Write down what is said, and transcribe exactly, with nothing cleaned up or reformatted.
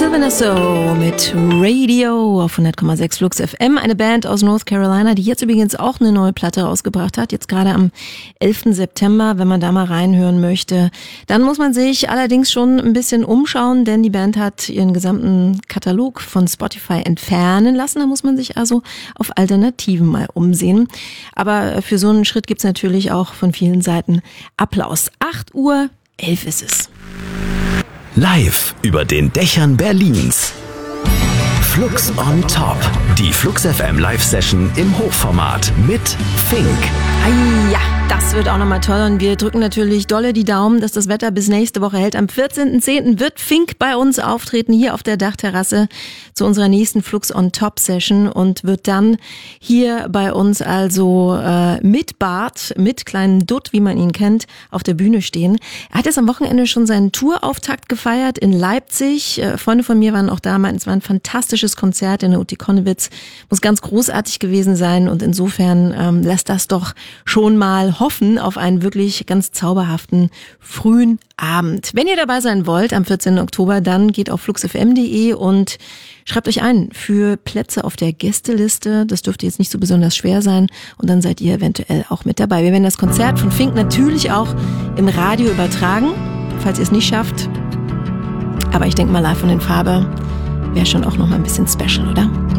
Sylvan Esso mit Radio auf hundert Komma sechs Flux F M, eine Band aus North Carolina, die jetzt übrigens auch eine neue Platte rausgebracht hat, jetzt gerade am elften September, wenn man da mal reinhören möchte. Dann muss man sich allerdings schon ein bisschen umschauen, denn die Band hat ihren gesamten Katalog von Spotify entfernen lassen, da muss man sich also auf Alternativen mal umsehen. Aber für so einen Schritt gibt's natürlich auch von vielen Seiten Applaus. acht Uhr elf ist es. Live über den Dächern Berlins. Flux on Top. Die Flux F M Live-Session im Hochformat mit Fink. Ja, das wird auch nochmal toll und wir drücken natürlich dolle die Daumen, dass das Wetter bis nächste Woche hält. Am vierzehnten zehnten wird Fink bei uns auftreten, hier auf der Dachterrasse zu unserer nächsten Flux on Top Session und wird dann hier bei uns also äh, mit Bart, mit kleinen Dutt, wie man ihn kennt, auf der Bühne stehen. Er hat jetzt am Wochenende schon seinen Tourauftakt gefeiert in Leipzig. Äh, Freunde von mir waren auch da, meinten, es war ein fantastisches Konzert in der Uti Konnewitz. Muss ganz großartig gewesen sein und insofern ähm, lässt das doch schon mal hoffen auf einen wirklich ganz zauberhaften frühen Abend. Wenn ihr dabei sein wollt am vierzehnten Oktober, dann geht auf flux f m punkt d e und schreibt euch ein für Plätze auf der Gästeliste. Das dürfte jetzt nicht so besonders schwer sein und dann seid ihr eventuell auch mit dabei. Wir werden das Konzert von Fink natürlich auch im Radio übertragen, falls ihr es nicht schafft. Aber ich denke mal, live von den Farbe wäre schon auch noch mal ein bisschen special, oder?